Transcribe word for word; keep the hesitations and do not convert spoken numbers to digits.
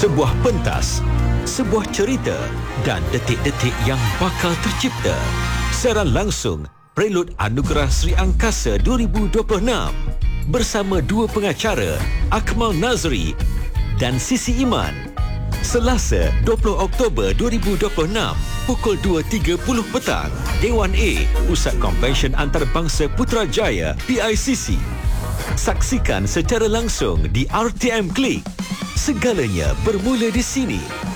sebuah pentas, sebuah cerita dan detik-detik yang bakal tercipta. Siaran langsung Prelude Anugerah Sri Angkasa dua ribu dua puluh enam bersama dua pengacara Akmal Nazri dan Sisi Iman. Selasa dua puluh Oktober dua ribu dua puluh enam pukul dua tiga puluh petang, Dewan A, Pusat Konvensyen Antarabangsa Putrajaya P I C C. Saksikan secara langsung di R T M Klik. Segalanya bermula di sini.